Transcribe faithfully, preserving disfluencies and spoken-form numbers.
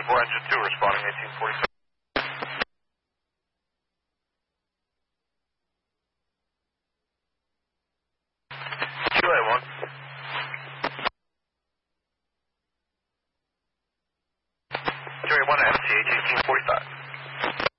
twenty-four, engine two, responding eighteen forty-seven. two A one. two A one, M C H eighteen forty-five.